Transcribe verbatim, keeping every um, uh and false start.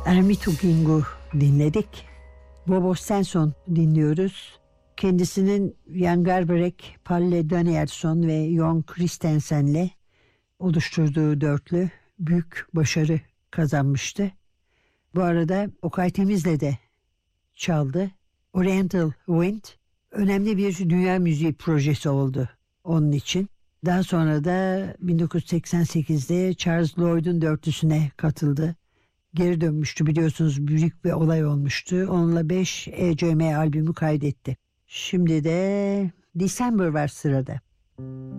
Ermitugingu dinledik. Bobo Stenson dinliyoruz. Kendisinin Jan Garbarek, Palle Danielsson ve Jon Christensen'le oluşturduğu dörtlü büyük başarı kazanmıştı. Bu arada Okay Temiz'le de çaldı. Oriental Wind önemli bir dünya müziği projesi oldu onun için. Daha sonra da bin dokuz yüz seksen sekizde Charles Lloyd'un dörtlüsüne katıldı. Geri dönmüştü, biliyorsunuz, büyük bir olay olmuştu. Onunla beş E C M albümü kaydetti. Şimdi de December var sırada.